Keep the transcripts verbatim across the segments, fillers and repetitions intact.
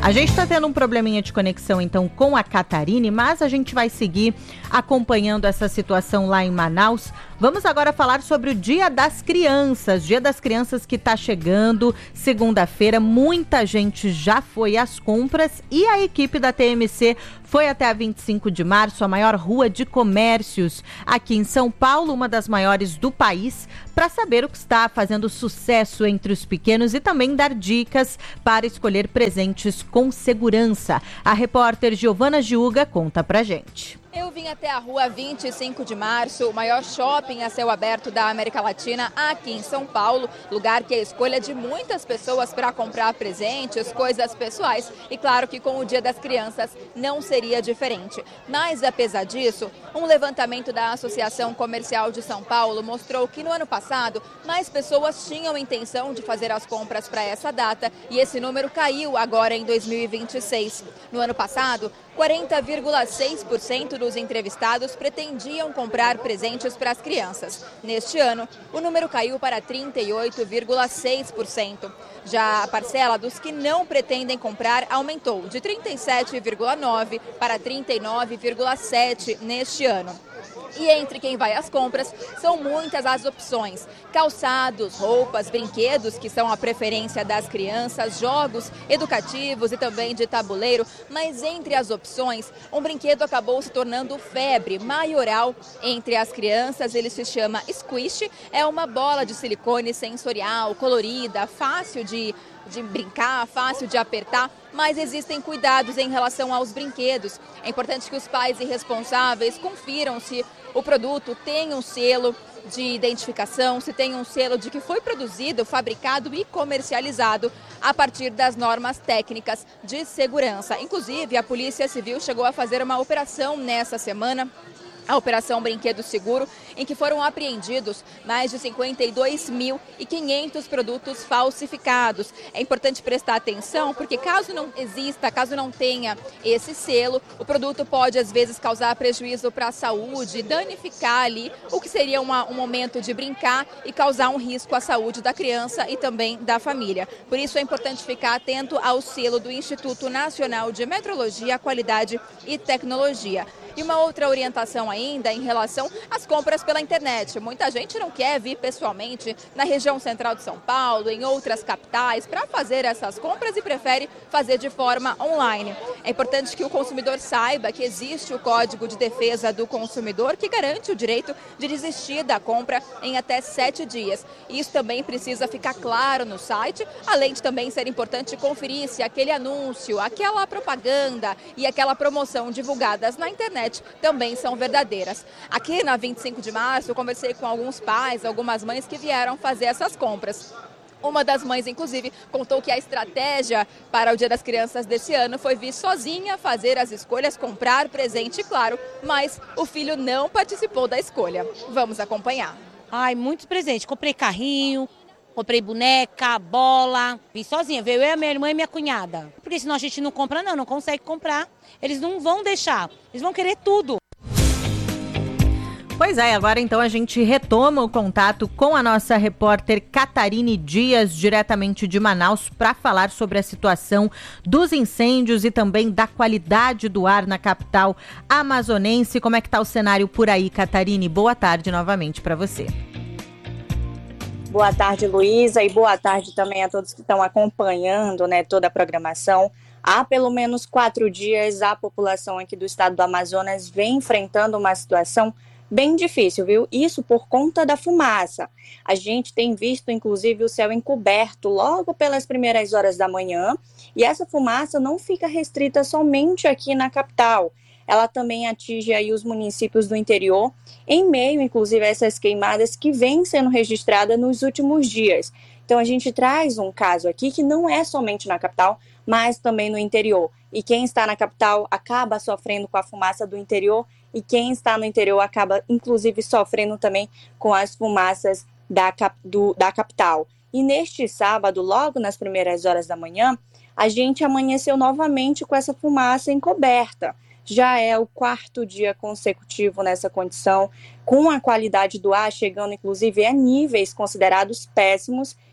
A gente está tendo um probleminha de conexão, então, com a Catarine, mas a gente vai seguir acompanhando essa situação lá em Manaus. Vamos agora falar sobre o Dia das Crianças. Dia das Crianças que está chegando, segunda-feira. Muita gente já foi às compras e a equipe da T M C foi até a vinte e cinco de março, a maior rua de comércios aqui em São Paulo, uma das maiores do país, para saber o que está fazendo sucesso entre os pequenos e também dar dicas para escolher presentes com segurança. A repórter Giovana Giuga conta pra gente. Eu vim até a rua vinte e cinco de março, o maior shopping a céu aberto da América Latina, aqui em São Paulo, lugar que é a escolha de muitas pessoas para comprar presentes, coisas pessoais, e claro que com o Dia das Crianças não seria diferente. Mas apesar disso, um levantamento da Associação Comercial de São Paulo mostrou que no ano passado mais pessoas tinham intenção de fazer as compras para essa data e esse número caiu agora em dois mil e vinte e seis. No ano passado, quarenta vírgula seis por cento dos entrevistados pretendiam comprar presentes para as crianças. Neste ano, o número caiu para trinta e oito vírgula seis por cento. Já a parcela dos que não pretendem comprar aumentou de trinta e sete vírgula nove por cento para trinta e nove vírgula sete por cento neste ano. E entre quem vai às compras, são muitas as opções. Calçados, roupas, brinquedos, que são a preferência das crianças, jogos educativos e também de tabuleiro. Mas entre as opções, um brinquedo acabou se tornando febre maioral entre as crianças. Ele se chama Squish, é uma bola de silicone sensorial, colorida, fácil de... de brincar, fácil de apertar, mas existem cuidados em relação aos brinquedos. É importante que os pais e responsáveis confiram se o produto tem um selo de identificação, se tem um selo de que foi produzido, fabricado e comercializado a partir das normas técnicas de segurança. Inclusive, a Polícia Civil chegou a fazer uma operação nessa semana, a Operação Brinquedo Seguro, em que foram apreendidos mais de cinquenta e dois mil e quinhentos produtos falsificados. É importante prestar atenção porque caso não exista, caso não tenha esse selo, o produto pode às vezes causar prejuízo para a saúde, danificar ali o que seria uma, um momento de brincar e causar um risco à saúde da criança e também da família. Por isso é importante ficar atento ao selo do Instituto Nacional de Metrologia, Qualidade e Tecnologia. E uma outra orientação ainda em relação às compras pela internet. Muita gente não quer vir pessoalmente na região central de São Paulo, em outras capitais, para fazer essas compras e prefere fazer de forma online. É importante que o consumidor saiba que existe o Código de Defesa do Consumidor que garante o direito de desistir da compra em até sete dias. Isso também precisa ficar claro no site, além de também ser importante conferir se aquele anúncio, aquela propaganda e aquela promoção divulgadas na internet também são verdadeiras. Aqui na vinte e cinco de março, eu conversei com alguns pais, algumas mães que vieram fazer essas compras. Uma das mães, inclusive, contou que a estratégia para o Dia das Crianças desse ano foi vir sozinha fazer as escolhas, comprar presente, claro, mas o filho não participou da escolha. Vamos acompanhar. Ai, muitos presentes. Comprei carrinho, comprei boneca, bola. Vim sozinha, veio eu, minha irmã e minha cunhada. Porque senão a gente não compra não, não consegue comprar. Eles não vão deixar, eles vão querer tudo. Pois é, agora então a gente retoma o contato com a nossa repórter Catarine Dias, diretamente de Manaus, para falar sobre a situação dos incêndios e também da qualidade do ar na capital amazonense. Como é que está o cenário por aí, Catarine? Boa tarde novamente para você. Boa tarde, Luísa, e boa tarde também a todos que estão acompanhando, né, toda a programação. Há pelo menos quatro dias a população aqui do estado do Amazonas vem enfrentando uma situação bem difícil, viu? Isso por conta da fumaça. A gente tem visto, inclusive, o céu encoberto logo pelas primeiras horas da manhã, e essa fumaça não fica restrita somente aqui na capital. Ela também atinge aí os municípios do interior, em meio, inclusive, a essas queimadas que vêm sendo registradas nos últimos dias. Então, a gente traz um caso aqui que não é somente na capital, mas também no interior. E quem está na capital acaba sofrendo com a fumaça do interior, e quem está no interior acaba, inclusive, sofrendo também com as fumaças da, cap- do, da capital. E neste sábado, logo nas primeiras horas da manhã, a gente amanheceu novamente com essa fumaça encoberta. Já é o quarto dia consecutivo nessa condição, com a qualidade do ar chegando, inclusive, a níveis considerados péssimos,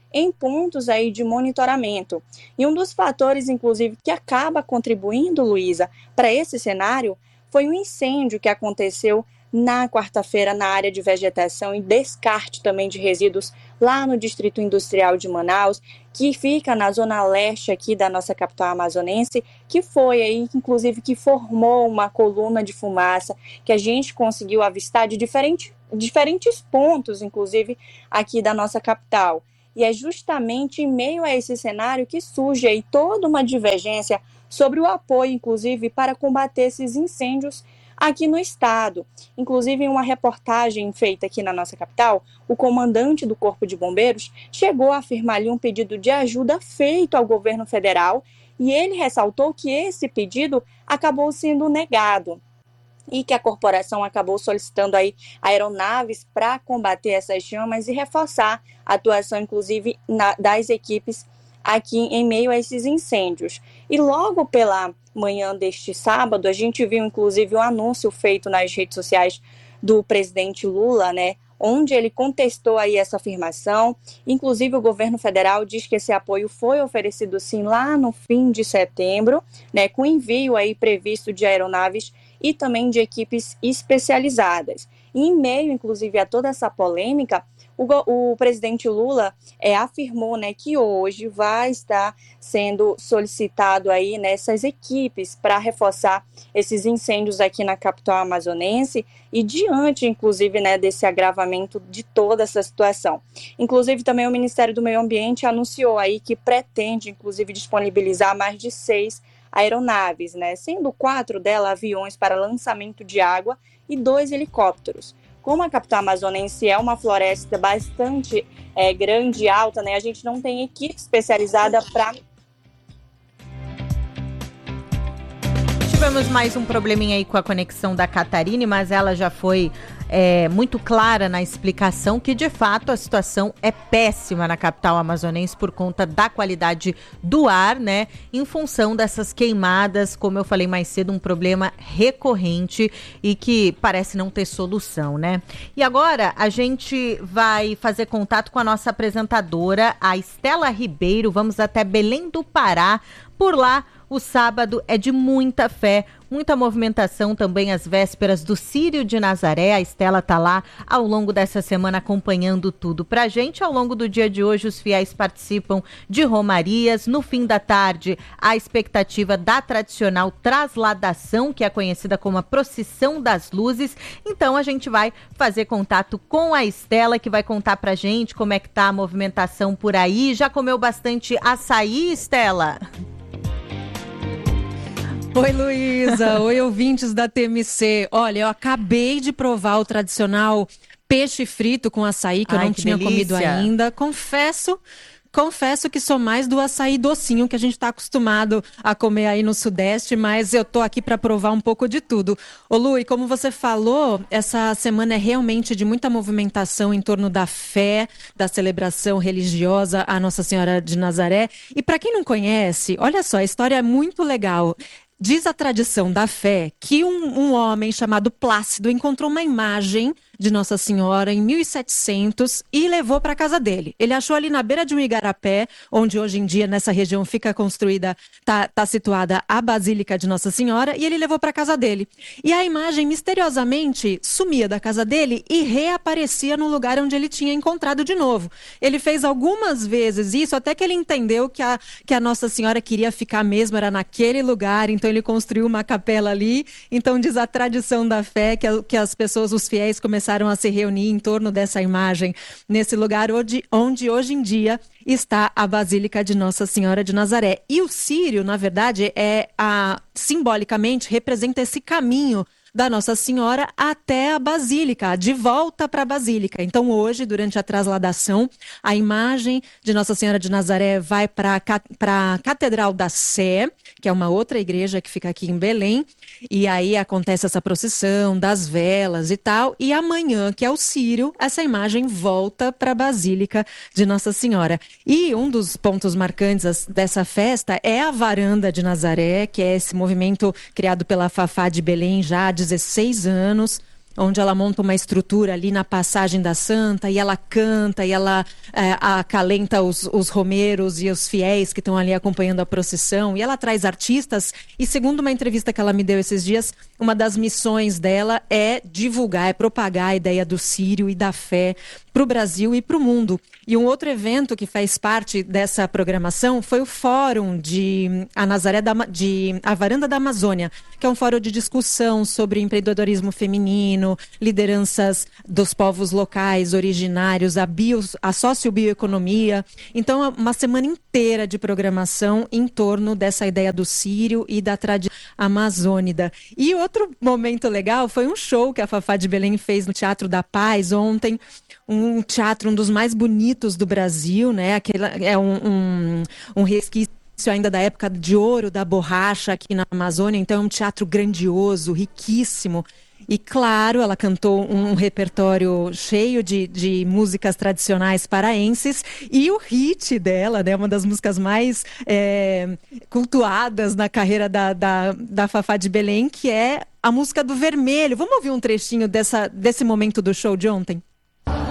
em pontos aí de monitoramento. E um dos fatores, inclusive, que acaba contribuindo, Luísa, para esse cenário foi um incêndio que aconteceu na quarta-feira na área de vegetação e descarte também de resíduos lá no Distrito Industrial de Manaus, que fica na zona leste aqui da nossa capital amazonense, que foi aí, inclusive, que formou uma coluna de fumaça que a gente conseguiu avistar de diferente, diferentes pontos, inclusive, aqui da nossa capital. E é justamente em meio a esse cenário que surge aí toda uma divergência sobre o apoio, inclusive, para combater esses incêndios aqui no estado. Inclusive, em uma reportagem feita aqui na nossa capital, o comandante do Corpo de Bombeiros chegou a afirmar ali um pedido de ajuda feito ao governo federal e ele ressaltou que esse pedido acabou sendo negado e que a corporação acabou solicitando aí aeronaves para combater essas chamas e reforçar a atuação, inclusive, na, das equipes aqui em meio a esses incêndios. E logo pela manhã deste sábado, a gente viu, inclusive, um anúncio feito nas redes sociais do presidente Lula, né, onde ele contestou aí essa afirmação. Inclusive, o governo federal diz que esse apoio foi oferecido, sim, lá no fim de setembro, né, com envio aí previsto de aeronaves e também de equipes especializadas. E em meio, inclusive, a toda essa polêmica, O, o presidente Lula é, afirmou, né, que hoje vai estar sendo solicitado aí nessas equipes para reforçar esses incêndios aqui na capital amazonense e diante, inclusive, né, desse agravamento de toda essa situação. Inclusive, também o Ministério do Meio Ambiente anunciou aí que pretende, inclusive, disponibilizar mais de seis aeronaves, né, sendo quatro delas aviões para lançamento de água e dois helicópteros. Como a capital amazonense é uma floresta bastante é, grande e alta, né, a gente não tem equipe especializada para... Tivemos mais um probleminha aí com a conexão da Catarine, mas ela já foi é, muito clara na explicação que, de fato, a situação é péssima na capital amazonense por conta da qualidade do ar, né? Em função dessas queimadas, como eu falei mais cedo, um problema recorrente e que parece não ter solução, né? E agora a gente vai fazer contato com a nossa apresentadora, a Estela Ribeiro. Vamos até Belém do Pará. Por lá, o sábado é de muita fé, muita movimentação também às vésperas do Círio de Nazaré. A Estela está lá ao longo dessa semana acompanhando tudo pra gente. Ao longo do dia de hoje, os fiéis participam de romarias. No fim da tarde, a expectativa da tradicional trasladação, que é conhecida como a Procissão das Luzes. Então, a gente vai fazer contato com a Estela, que vai contar pra gente como é que tá a movimentação por aí. Já comeu bastante açaí, Estela? Oi, Luísa. Oi, ouvintes da T M C. Olha, eu acabei de provar o tradicional peixe frito com açaí, que Ai, eu não que tinha delícia. comido ainda. Confesso... Confesso que sou mais do açaí docinho que a gente está acostumado a comer aí no Sudeste, mas eu tô aqui para provar um pouco de tudo. Ô Lu, e como você falou, essa semana é realmente de muita movimentação em torno da fé, da celebração religiosa à Nossa Senhora de Nazaré. E para quem não conhece, olha só, a história é muito legal. Diz a tradição da fé que um, um homem chamado Plácido encontrou uma imagem de Nossa Senhora em mil e setecentos e levou para casa dele. Ele achou ali na beira de um igarapé, onde hoje em dia nessa região fica construída, tá, tá situada a Basílica de Nossa Senhora, e ele levou para casa dele. E a imagem misteriosamente sumia da casa dele e reaparecia no lugar onde ele tinha encontrado de novo. Ele fez algumas vezes isso até que ele entendeu que a, que a Nossa Senhora queria ficar mesmo, era naquele lugar, então ele construiu uma capela ali. Então diz a tradição da fé que, a, que as pessoas, os fiéis, começaram a se reunir em torno dessa imagem, nesse lugar onde, onde hoje em dia está a Basílica de Nossa Senhora de Nazaré. E o círio, na verdade, é a, simbolicamente representa esse caminho da Nossa Senhora até a Basílica, de volta para a Basílica. Então hoje, durante a trasladação, a imagem de Nossa Senhora de Nazaré vai para a Catedral da Sé, que é uma outra igreja que fica aqui em Belém, e aí acontece essa procissão das velas e tal, e amanhã, que é o círio, essa imagem volta para a Basílica de Nossa Senhora. E um dos pontos marcantes dessa festa é a Varanda de Nazaré, que é esse movimento criado pela Fafá de Belém já há dezesseis anos, onde ela monta uma estrutura ali na Passagem da Santa, e ela canta, e ela é, acalenta os, os romeiros e os fiéis que estão ali acompanhando a procissão, e ela traz artistas, e segundo uma entrevista que ela me deu esses dias, uma das missões dela é divulgar, é propagar a ideia do Círio e da fé para o Brasil e para o mundo. E um outro evento que faz parte dessa programação foi o Fórum de a Nazaré da, de a Varanda da Amazônia, que é um fórum de discussão sobre empreendedorismo feminino, lideranças dos povos locais, originários, a, bio, a sociobioeconomia. Então, uma semana inteira de programação em torno dessa ideia do Círio e da tradição amazônida. E outro momento legal foi um show que a Fafá de Belém fez no Teatro da Paz ontem, um teatro um dos mais bonitos do Brasil, né? Aquele, é um, um, um resquício ainda da época de ouro da borracha aqui na Amazônia, então é um teatro grandioso, riquíssimo. E claro, ela cantou um repertório cheio de, de músicas tradicionais paraenses, e o hit dela, né, uma das músicas mais é, cultuadas na carreira da, da, da Fafá de Belém, que é a música do Vermelho. Vamos ouvir um trechinho dessa, desse momento do show de ontem?